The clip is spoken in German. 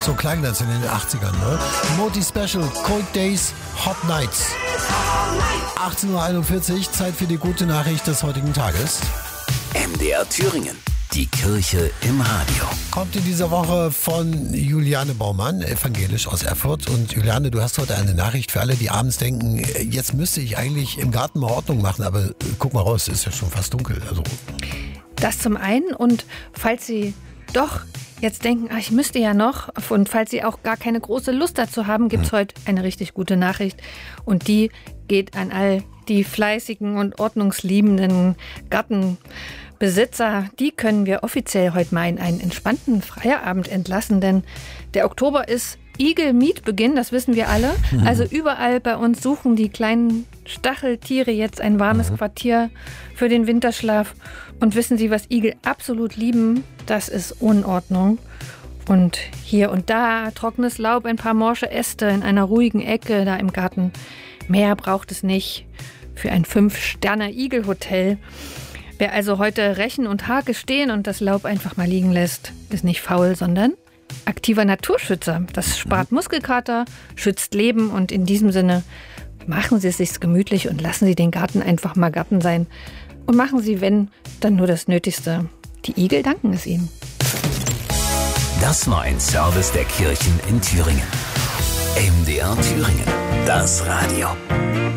So klang das in den 80ern, ne? Moti Special, Cold Days, Hot Nights. 18.41 Uhr, Zeit für die gute Nachricht des heutigen Tages. MDR Thüringen. Die Kirche im Radio. Kommt in dieser Woche von Juliane Baumann, evangelisch aus Erfurt. Und Juliane, du hast heute eine Nachricht für alle, die abends denken, jetzt müsste ich eigentlich im Garten mal Ordnung machen, aber guck mal raus, ist ja schon fast dunkel. Also. Das zum einen, und falls Sie doch jetzt denken, ich müsste ja noch, und falls Sie auch gar keine große Lust dazu haben, gibt es heute eine richtig gute Nachricht. Und die geht an all die fleißigen und ordnungsliebenden Gartenbesitzer. Die können wir offiziell heute mal in einen entspannten Feierabend entlassen, denn der Oktober ist Igel-Mietbeginn, das wissen wir alle. Also überall bei uns suchen die kleinen Stacheltiere jetzt ein warmes Quartier für den Winterschlaf. Und wissen Sie, was Igel absolut lieben? Das ist Unordnung. Und hier und da trockenes Laub, ein paar morsche Äste in einer ruhigen Ecke da im Garten. Mehr braucht es nicht für ein 5-Sterne-Igel-Hotel. Wer also heute Rechen und Hake stehen und das Laub einfach mal liegen lässt, ist nicht faul, sondern aktiver Naturschützer. Das spart Muskelkater, schützt Leben, und in diesem Sinne machen Sie es sich gemütlich und lassen Sie den Garten einfach mal Garten sein. Und machen Sie, wenn, dann nur das Nötigste. Die Igel danken es Ihnen. Das war ein Service der Kirchen in Thüringen. MDR Thüringen. Das Radio.